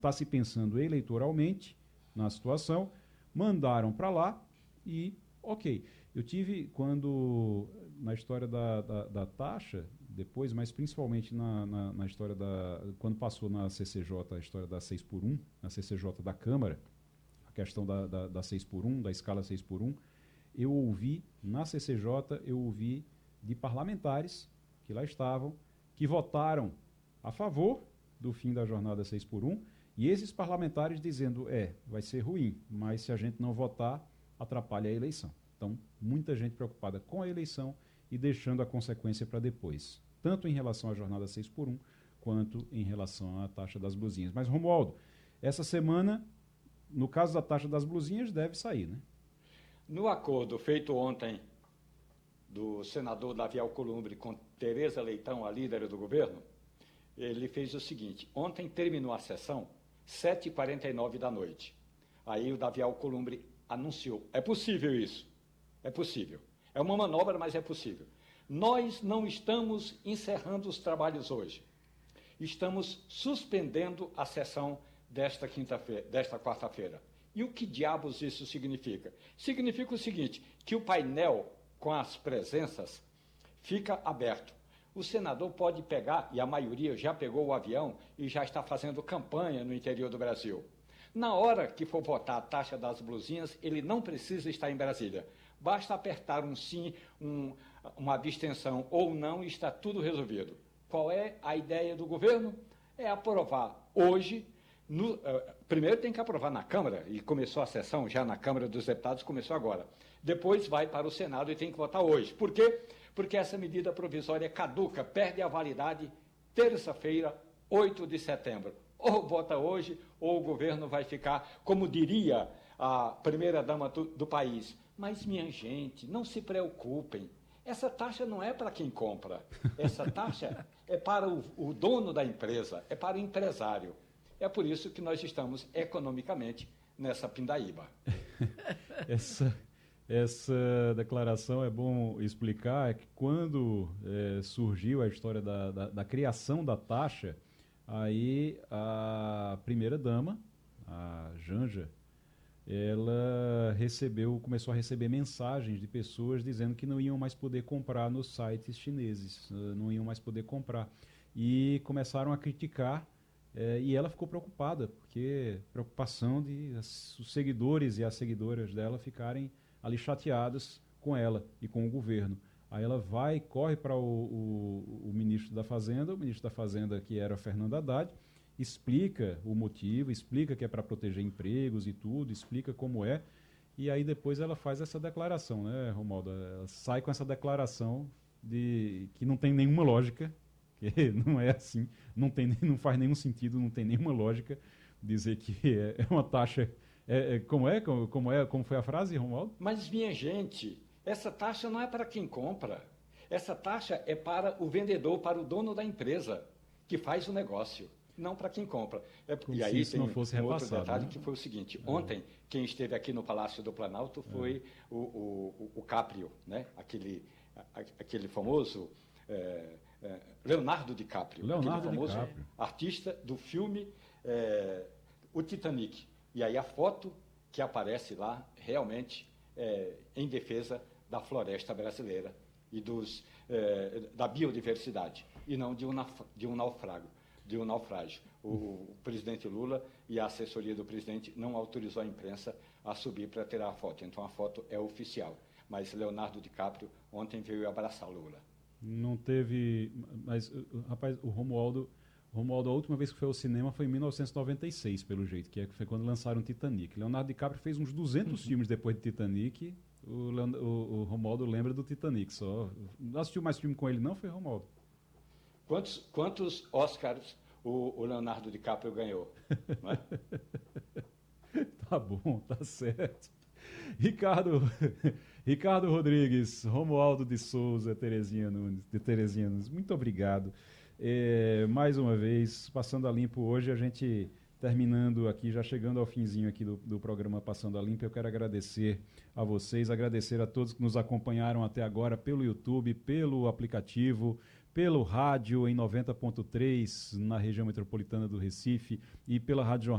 está se pensando eleitoralmente na situação, mandaram para lá e, ok. Eu tive, quando, na história da taxa, depois, mas principalmente na história quando passou na CCJ, a história da 6 por 1, na CCJ da Câmara, a questão da 6 por 1, da escala 6 por 1, eu ouvi, na CCJ, eu ouvi de parlamentares que lá estavam, que votaram a favor do fim da jornada 6 por 1, e esses parlamentares dizendo, vai ser ruim, mas se a gente não votar, atrapalha a eleição. Então, muita gente preocupada com a eleição e deixando a consequência para depois, tanto em relação à jornada 6 por 1, quanto em relação à taxa das blusinhas. Mas, Romualdo, essa semana, no caso da taxa das blusinhas, deve sair, né? No acordo feito ontem do senador Davi Alcolumbre com Tereza Leitão, a líder do governo, ele fez o seguinte: ontem terminou a sessão 7h49 da noite. Aí o Davi Alcolumbre anunciou, é possível isso, é possível. É uma manobra, mas é possível. Nós não estamos encerrando os trabalhos hoje. Estamos suspendendo a sessão desta quarta-feira. E o que diabos isso significa? Significa o seguinte, que o painel com as presenças fica aberto. O senador pode pegar, e a maioria já pegou o avião e já está fazendo campanha no interior do Brasil. Na hora que for votar a taxa das blusinhas, ele não precisa estar em Brasília. Basta apertar um sim, uma abstenção ou não e está tudo resolvido. Qual é a ideia do governo? É aprovar hoje. Primeiro tem que aprovar na Câmara, e começou a sessão já na Câmara dos Deputados, começou agora. Depois vai para o Senado e tem que votar hoje. Por quê? Porque essa medida provisória caduca, perde a validade terça-feira, 8 de setembro. Ou vota hoje, ou o governo vai ficar, como diria a primeira-dama do país. Mas, minha gente, não se preocupem. Essa taxa não é para quem compra. Essa taxa é para o dono da empresa, é para o empresário. É por isso que nós estamos economicamente nessa pindaíba. Essa declaração é bom explicar, é que quando surgiu a história da criação da taxa, aí a primeira-dama, a Janja, ela começou a receber mensagens de pessoas dizendo que não iam mais poder comprar nos sites chineses, não iam mais poder comprar. E começaram a criticar. E ela ficou preocupada, porque preocupação de os seguidores e as seguidoras dela ficarem ali chateados com ela e com o governo. Aí ela corre para o ministro da Fazenda, que era Fernando Haddad, explica o motivo, explica que é para proteger empregos e tudo, explica como é, e aí depois ela faz essa declaração, né, Romualdo? Ela sai com essa declaração que não tem nenhuma lógica, que não é assim, não faz nenhum sentido, não tem nenhuma lógica dizer que é uma taxa. Como foi a frase, Romualdo? Mas, minha gente, essa taxa não é para quem compra. Essa taxa é para o vendedor, para o dono da empresa que faz o negócio, não para quem compra. E aí tem um outro detalhe, né? Que foi o seguinte: ontem, quem esteve aqui no Palácio do Planalto foi o Caprio, né? aquele famoso... Leonardo DiCaprio, Leonardo aquele famoso DiCaprio, artista do filme O Titanic. E aí a foto que aparece lá realmente em defesa da floresta brasileira e da biodiversidade, e não de um naufrágio. O presidente Lula e a assessoria do presidente não autorizou a imprensa a subir para tirar a foto. Então a foto é oficial. Mas Leonardo DiCaprio ontem veio abraçar Lula. Não teve. Mas, rapaz, o Romualdo, a última vez que foi ao cinema foi em 1996, pelo jeito, que foi quando lançaram Titanic. Leonardo DiCaprio fez uns 200 filmes depois de Titanic. O Romualdo lembra do Titanic só. Não assistiu mais filme com ele, não? Foi, Romualdo? Quantos Oscars o Leonardo DiCaprio ganhou? Não é? Tá bom, tá certo. Ricardo Rodrigues, Romualdo de Souza, Terezinha Nunes, muito obrigado. Mais uma vez, Passando a Limpo hoje, a gente terminando aqui, já chegando ao finzinho aqui do programa Passando a Limpo, eu quero agradecer a vocês, agradecer a todos que nos acompanharam até agora pelo YouTube, pelo aplicativo, pelo rádio em 90.3 na região metropolitana do Recife e pela Rádio Jornal